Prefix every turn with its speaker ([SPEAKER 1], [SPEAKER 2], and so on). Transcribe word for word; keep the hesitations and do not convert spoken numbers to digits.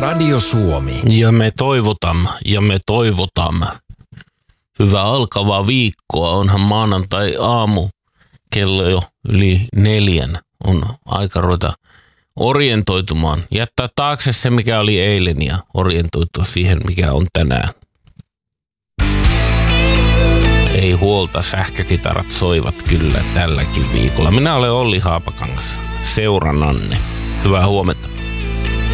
[SPEAKER 1] Radio Suomi.
[SPEAKER 2] Ja me toivotamme, ja me toivotamme. Hyvää alkavaa viikkoa. Onhan maanantai aamu. Kello jo yli neljän. On aika ruveta orientoitumaan. Jättää taakse se, mikä oli eilen ja orientoitua siihen, mikä on tänään. Ei huolta, sähkökitarat soivat kyllä tälläkin viikolla. Minä olen Olli Haapakangas, seurannanne. Hyvää huomenta.